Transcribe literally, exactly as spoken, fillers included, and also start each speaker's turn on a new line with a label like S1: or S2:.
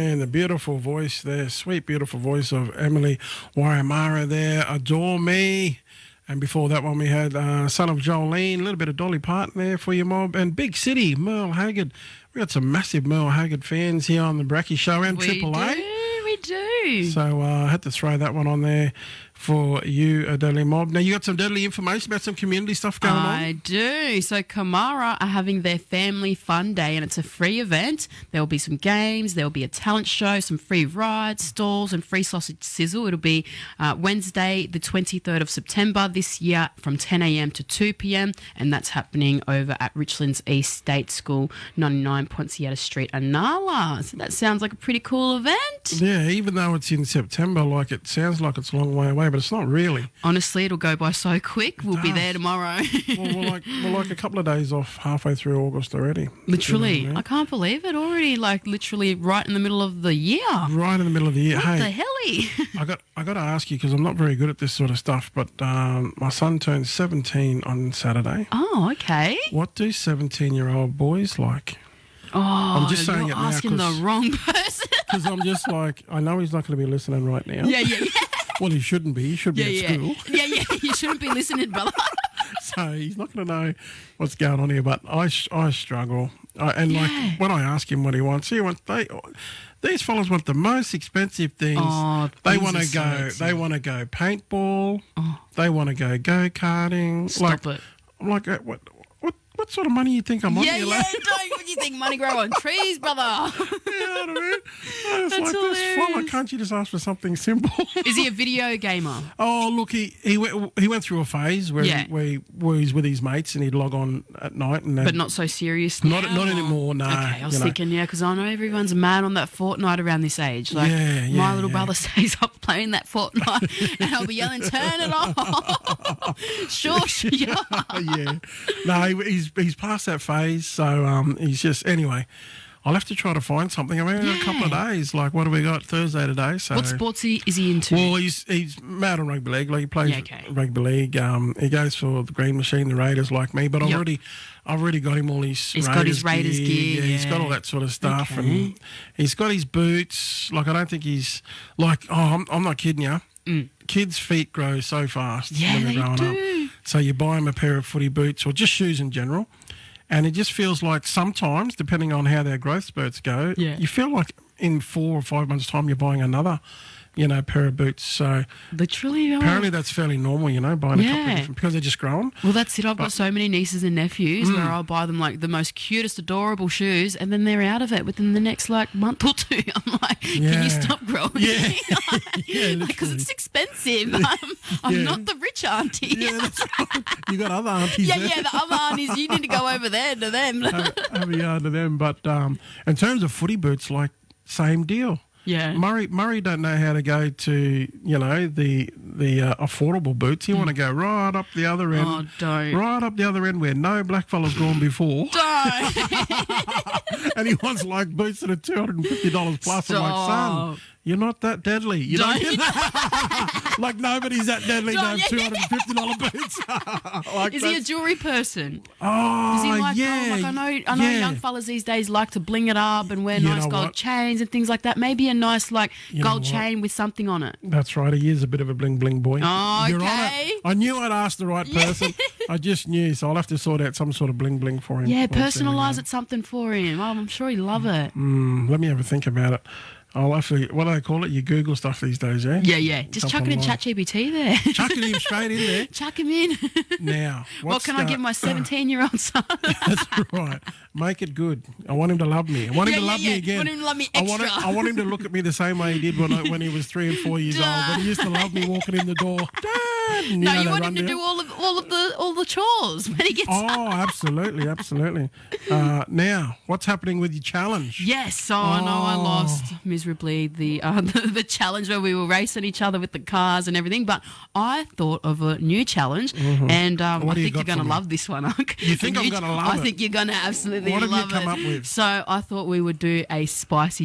S1: man, the beautiful voice there, sweet, beautiful voice of Emily Waramara there, Adore Me. And before that one, we had uh, Son of Jolene, a little bit of Dolly Parton there for your mob. And Big City, Merle Haggard. We got some massive Merle Haggard fans here on the Bracky Show and
S2: we
S1: Triple A.
S2: Do, we do.
S1: So uh, I had to throw that one on there for you, uh, Deadly Mob. Now, you got some deadly information about some community stuff going
S2: I
S1: on?
S2: I do. So Kamara are having their family fun day, and it's a free event. There will be some games, there will be a talent show, some free rides, stalls, and free sausage sizzle. It'll be uh, Wednesday, the twenty-third of September this year from ten a m to two p m, and that's happening over at Richlands East State School, ninety-nine Poinciana Street, Anala. So that sounds like a pretty cool event.
S1: Yeah, even though it's in September, like it sounds like it's a long way away, but it's not really.
S2: Honestly, it'll go by so quick. We'll be there tomorrow.
S1: well, we're like we're like a couple of days off, halfway through August already.
S2: Literally,
S1: You know what I mean?
S2: I can't believe it already. Like literally, right in the middle of the year.
S1: Right in the middle of the year.
S2: What
S1: hey,
S2: the helly?
S1: I got I got to ask you because I'm not very good at this sort of stuff. But um, my son turned seventeen on Saturday.
S2: Oh, okay.
S1: What do seventeen-year-old boys like?
S2: Oh,
S1: I'm just saying
S2: you're
S1: it now
S2: asking the
S1: 'cause-
S2: wrong person.
S1: Because I'm just like, I know he's not going to be listening right now.
S2: yeah, yeah, yeah.
S1: Well, he shouldn't be. He should be
S2: Yeah,
S1: at
S2: yeah.
S1: school.
S2: Yeah, yeah. You shouldn't be listening, brother.
S1: So he's not going to know what's going on here. But I, I struggle. I, and
S2: Yeah.
S1: like when I ask him what he wants, he wants they. These fellas want the most expensive things.
S2: Oh,
S1: they
S2: things
S1: want
S2: are
S1: to
S2: so
S1: go. They
S2: expensive.
S1: want to go paintball.
S2: Oh.
S1: They want to go go karting.
S2: Stop
S1: like,
S2: it.
S1: I'm like, uh, what, what, what sort of money you think I'm on
S2: Yeah,
S1: here,
S2: yeah.
S1: lad?
S2: Don't what do you think money grow on trees, brother?
S1: You know what I mean? I was
S2: That's
S1: like, this fella,
S2: hilarious.
S1: can't you just ask for something simple?
S2: Is he a video gamer?
S1: Oh, look, he he went, he went through a phase where,
S2: Yeah.
S1: he, where, he, where he's with his mates and he'd log on at night. and then,
S2: But not so serious
S1: Not-
S2: now,
S1: not
S2: or-
S1: anymore, no,
S2: Okay, I was
S1: you know.
S2: thinking, yeah, because I know everyone's mad on that Fortnite around this age. Like,
S1: Yeah, yeah,
S2: my little
S1: yeah.
S2: brother stays up playing that Fortnite, and I'll be yelling, turn it off. Shush. Yeah.
S1: yeah. No, he, he's he's past that phase, so um, he's just anyway. I'll have to try to find something. I mean, in a couple of
S2: Yeah.
S1: days. Like, what do we got Thursday today? So,
S2: What sports he, is he into?
S1: well, he's he's mad on rugby league. Like he plays
S2: Yeah, okay.
S1: rugby league. Um, he goes for the Green Machine, the Raiders, like me. But I've
S2: Yep.
S1: already, I've already got him all his.
S2: He's
S1: Raiders
S2: got his Raiders gear,
S1: Yeah, he's got
S2: yeah.
S1: all that sort of stuff,
S2: Okay.
S1: and he's got his boots. Like, I don't think he's like. Oh, I'm, I'm not kidding you.
S2: Mm.
S1: Kids' feet grow so fast
S2: Yeah,
S1: when they're
S2: they
S1: growing
S2: do.
S1: up. So you buy them a pair of footy boots or just shoes in general. And it just feels like sometimes, depending on how their growth spurts go,
S2: Yeah.
S1: you feel like in four or five months' time you're buying another, you know, pair of boots. So
S2: Literally. oh.
S1: apparently that's fairly normal, you know, buying a couple
S2: Yeah.
S1: of different because they're just growing.
S2: Well, that's it. I've got so many nieces and nephews
S1: Mm.
S2: where I'll buy them like the most cutest, adorable shoes, and then they're out of it within the next like month or two. I'm like, can
S1: Yeah.
S2: you stop growing?
S1: Yeah. Yeah,
S2: Because
S1: literally.
S2: it's expensive. I'm, I'm
S1: Yeah.
S2: not the rich auntie.
S1: Yeah, that's right. You got other aunties
S2: yeah,
S1: there.
S2: yeah, the other aunties, you need to go over there to them.
S1: have, have a yard to them. But um, in terms of footy boots, like same deal.
S2: yeah.
S1: Murray Murray don't know how to go to, you know, the the uh, affordable boots. He want to go right up the other end.
S2: Oh, don't.
S1: Right up the other end where no black fella's gone before.
S2: Don't.
S1: And he wants like boots that are two hundred fifty dollars plus. I'm like, son,
S2: Stop.
S1: you're not that deadly. You don't
S2: Don't.
S1: get that. Like nobody's that deadly to
S2: Don't.
S1: have two hundred fifty dollars boots. Like
S2: Is he a
S1: that's-
S2: jewellery person?
S1: Oh,
S2: Is he like,
S1: yeah.
S2: oh, like I know, I know
S1: yeah.
S2: young fellas these days like to bling it up and wear
S1: You
S2: nice
S1: know
S2: gold
S1: what?
S2: chains and things like that. Maybe a nice like
S1: You know
S2: gold
S1: what?
S2: chain with something on it.
S1: That's right. He is a bit of a bling bling boy.
S2: Oh,
S1: You're on
S2: okay.
S1: it. I knew I'd ask the right person. I just knew, so I'll have to sort out some sort of bling bling for him.
S2: Yeah,
S1: once there we
S2: personalise
S1: go.
S2: it something for him. Oh, I'm sure he'd love it.
S1: Mm, let me have a think about it. I'll have to, what do they call it? You Google stuff these days, yeah?
S2: Yeah, yeah. Just
S1: Jump
S2: chuck it in
S1: online.
S2: ChatGPT there.
S1: Chucking him straight in there.
S2: Chuck him in.
S1: Now,
S2: What
S1: what's
S2: can I
S1: the-
S2: give my seventeen-year-old son?
S1: That's right. Make it good. I want him to love me. I want him
S2: Yeah,
S1: to
S2: yeah,
S1: love
S2: yeah.
S1: me again.
S2: Want him to love me
S1: I want,
S2: extra.
S1: him, I want him to look at me the same way he did when I, when he was three and four years old. When he used to love me walking in the door. Dad! And,
S2: No,
S1: know,
S2: you
S1: they
S2: want
S1: run
S2: him to
S1: down.
S2: do all of all of the all the chores when he gets up.
S1: Oh, absolutely, absolutely. Uh, now, what's happening with your challenge?
S2: Yes, so I know I
S1: Oh.
S2: lost miserably the, uh, the the challenge where we were racing each other with the cars and everything. But I thought of a new challenge, and um,
S1: What
S2: I
S1: do you
S2: think you're
S1: got
S2: going to
S1: for me?
S2: love this one. Unc.
S1: You think
S2: A
S1: I'm
S2: new-
S1: gonna love
S2: I
S1: it?
S2: think you're going to absolutely
S1: What have you
S2: love
S1: come
S2: it.
S1: up with?
S2: So I thought we would do a spicy